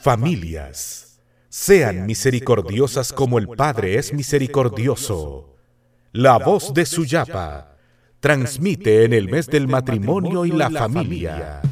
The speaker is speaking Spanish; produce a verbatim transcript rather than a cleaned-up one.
Familias, sean misericordiosas como el Padre es misericordioso. La voz de Suyapa transmite en el mes del matrimonio y la familia.